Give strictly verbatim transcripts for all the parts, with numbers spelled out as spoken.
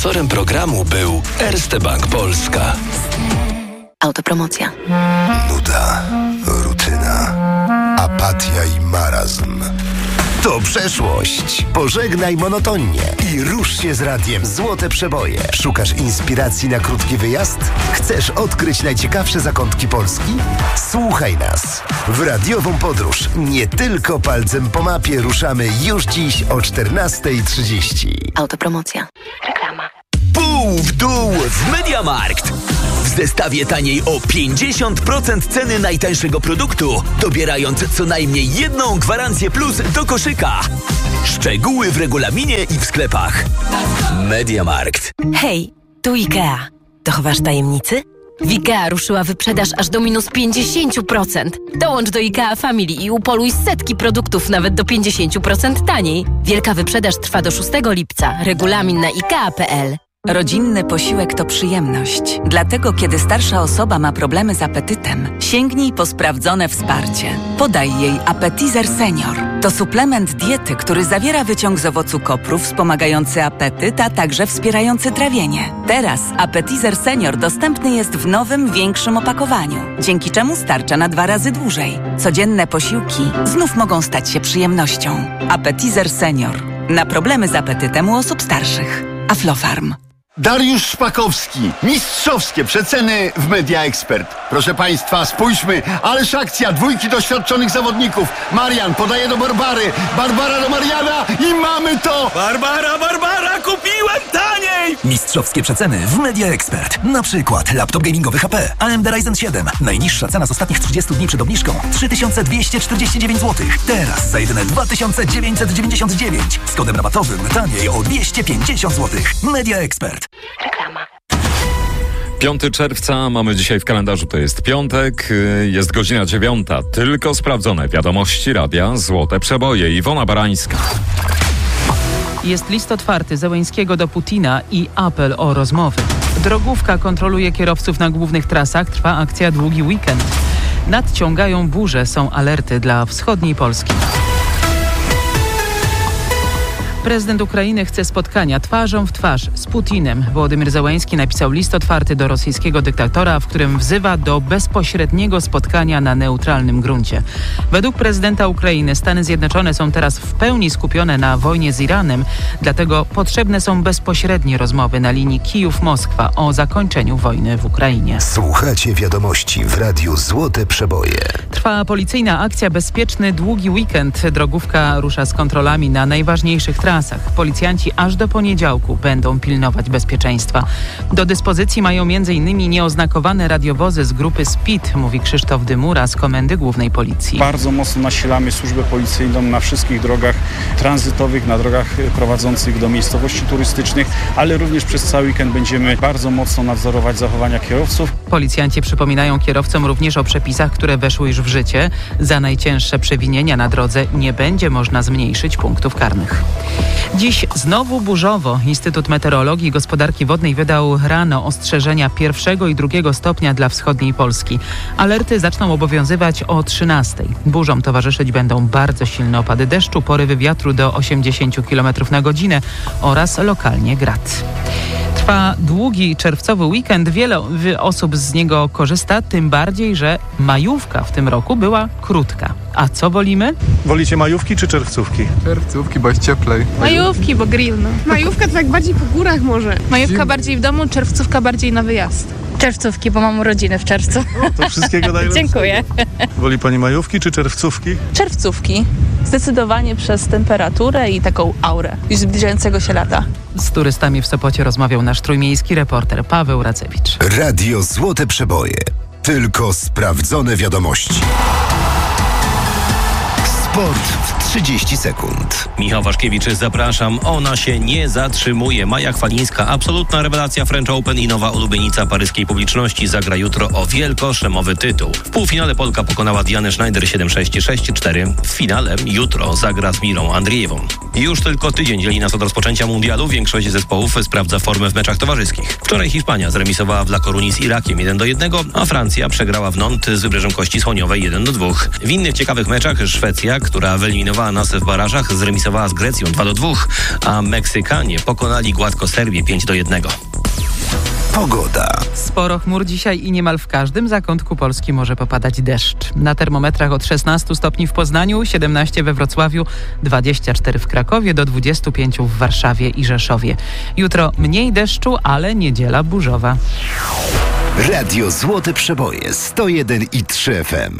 Sponsorem programu był Erste Bank Polska. Autopromocja. Nuda, rutyna, apatia i marazm. To przeszłość. Pożegnaj monotonię i rusz się z radiem Złote Przeboje. Szukasz inspiracji na krótki wyjazd? Chcesz odkryć najciekawsze zakątki Polski? Słuchaj nas. W radiową podróż nie tylko palcem po mapie ruszamy już dziś o czternasta trzydzieści. Autopromocja. Reklama. Pół w dół w MediaMarkt. W zestawie taniej o pięćdziesiąt procent ceny najtańszego produktu, dobierając co najmniej jedną gwarancję plus do koszyka. Szczegóły w regulaminie i w sklepach. MediaMarkt. Hej, tu IKEA. Dochowasz tajemnicy? W IKEA ruszyła wyprzedaż aż do minus pięćdziesiąt procent. Dołącz do IKEA Family i upoluj setki produktów nawet do pięćdziesiąt procent taniej. Wielka wyprzedaż trwa do szóstego lipca. Regulamin na ikea kropka pe el. Rodzinny posiłek to przyjemność. Dlatego, kiedy starsza osoba ma problemy z apetytem, sięgnij po sprawdzone wsparcie. Podaj jej Appetizer Senior. To suplement diety, który zawiera wyciąg z owocu kopru wspomagający apetyt, a także wspierający trawienie. Teraz Appetizer Senior dostępny jest w nowym, większym opakowaniu, dzięki czemu starcza na dwa razy dłużej. Codzienne posiłki znów mogą stać się przyjemnością. Appetizer Senior. Na problemy z apetytem u osób starszych. Aflofarm. Dariusz Szpakowski. Mistrzowskie przeceny w Media Expert. Proszę Państwa, spójrzmy, ależ akcja, dwójki doświadczonych zawodników. Marian podaje do Barbary, Barbara do Mariana i mamy to! Barbara, Barbara, kupiłem taniej! Mistrzowskie przeceny w Media Expert. Na przykład laptop gamingowy H P A M D Ryzen siedem. Najniższa cena z ostatnich trzydziestu dni przed obniżką trzy tysiące dwieście czterdzieści dziewięć złotych. Teraz za jedyne dwa tysiące dziewięćset dziewięćdziesiąt dziewięć. Z kodem rabatowym taniej o dwieście pięćdziesiąt złotych. Media Expert. Reklama. piątego czerwca mamy dzisiaj w kalendarzu, to jest piątek, jest godzina dziewiąta. Tylko sprawdzone wiadomości radia Złote Przeboje. Iwona Barańska. Jest list otwarty Zełenskiego do Putina i apel o rozmowy. Drogówka kontroluje kierowców na głównych trasach, trwa akcja Długi Weekend. Nadciągają burze, są alerty dla wschodniej Polski. Prezydent Ukrainy chce spotkania twarzą w twarz z Putinem. Wołodymyr Zełenski napisał list otwarty do rosyjskiego dyktatora, w którym wzywa do bezpośredniego spotkania na neutralnym gruncie. Według prezydenta Ukrainy Stany Zjednoczone są teraz w pełni skupione na wojnie z Iranem, dlatego potrzebne są bezpośrednie rozmowy na linii Kijów-Moskwa o zakończeniu wojny w Ukrainie. Słuchacie wiadomości w Radiu Złote Przeboje. Trwa policyjna akcja Bezpieczny Długi Weekend. Drogówka rusza z kontrolami na najważniejszych trasach. Policjanci aż do poniedziałku będą pilnować bezpieczeństwa. Do dyspozycji mają między innymi nieoznakowane radiowozy z grupy Speed, mówi Krzysztof Dymura z Komendy Głównej Policji. Bardzo mocno nasilamy służbę policyjną na wszystkich drogach tranzytowych, na drogach prowadzących do miejscowości turystycznych, ale również przez cały weekend będziemy bardzo mocno nadzorować zachowania kierowców. Policjanci przypominają kierowcom również o przepisach, które weszły już w życie. Za najcięższe przewinienia na drodze nie będzie można zmniejszyć punktów karnych. Dziś znowu burzowo. Instytut Meteorologii i Gospodarki Wodnej wydał rano ostrzeżenia pierwszego i drugiego stopnia dla wschodniej Polski. Alerty zaczną obowiązywać o trzynastej. Burzom towarzyszyć będą bardzo silne opady deszczu, porywy wiatru do osiemdziesiąt kilometrów na godzinę oraz lokalnie grad. Trwa długi czerwcowy weekend. Wiele osób z niego korzysta, tym bardziej, że majówka w tym roku była krótka. A co wolimy? Wolicie majówki czy czerwcówki? Czerwcówki, bo jest cieplej. Majówki, bo grill, no. Majówka to tak bardziej po górach może. Majówka bardziej w domu, czerwcówka bardziej na wyjazd. Czerwcówki, bo mam urodziny w czerwcu. No, to wszystkiego najlepszego. Dziękuję. Woli pani majówki czy czerwcówki? Czerwcówki. Zdecydowanie przez temperaturę i taką aurę już zbliżającego się lata. Z turystami w Sopocie rozmawiał nasz trójmiejski reporter Paweł Racewicz. Radio Złote Przeboje. Tylko sprawdzone wiadomości. Sport w trzydzieści sekund. Michał Waszkiewicz, zapraszam. Ona się nie zatrzymuje. Maja Chwalińska, absolutna rewelacja French Open i nowa ulubienica paryskiej publiczności, zagra jutro o wielkoszlemowy tytuł. W półfinale Polka pokonała Dianę Schneider siedem sześć, sześć cztery. W finale jutro zagra z Mirą Andrijewą. Już tylko tydzień dzieli nas od rozpoczęcia mundialu. Większość zespołów sprawdza formę w meczach towarzyskich. Wczoraj Hiszpania zremisowała w La Coruni z Irakiem jeden do jednego, a Francja przegrała w Nantes z Wybrzeżem Kości Słoniowej jeden do dwóch. W innych ciekawych meczach Szwecja która wyeliminowała nas w barażach, zremisowała z Grecją dwa do dwóch, a Meksykanie pokonali gładko Serbię pięć do jednego. Pogoda. Sporo chmur dzisiaj i niemal w każdym zakątku Polski może popadać deszcz. Na termometrach od szesnastu stopni w Poznaniu, siedemnaście we Wrocławiu, dwadzieścia cztery w Krakowie, do dwudziestu pięciu w Warszawie i Rzeszowie. Jutro mniej deszczu, ale niedziela burzowa. Radio Złote Przeboje sto jeden i trzy F M.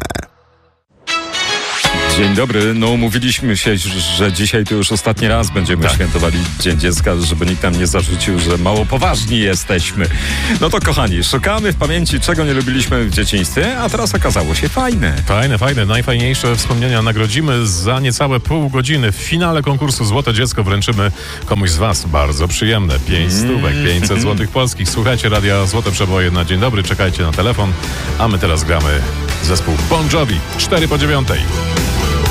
Dzień dobry. No umówiliśmy się, że dzisiaj to już ostatni raz będziemy tak. świętowali Dzień Dziecka, żeby nikt nam nie zarzucił, że mało poważni jesteśmy. No to kochani, szukamy w pamięci, czego nie lubiliśmy w dzieciństwie, a teraz okazało się fajne. Fajne, fajne. Najfajniejsze wspomnienia nagrodzimy za niecałe pół godziny. W finale konkursu Złote Dziecko wręczymy komuś z was bardzo przyjemne. Pięć stówek, pięćset złotych polskich. Słuchajcie Radia Złote Przeboje na dzień dobry, czekajcie na telefon, a my teraz gramy zespół Bon Jovi. Cztery po dziewiątej.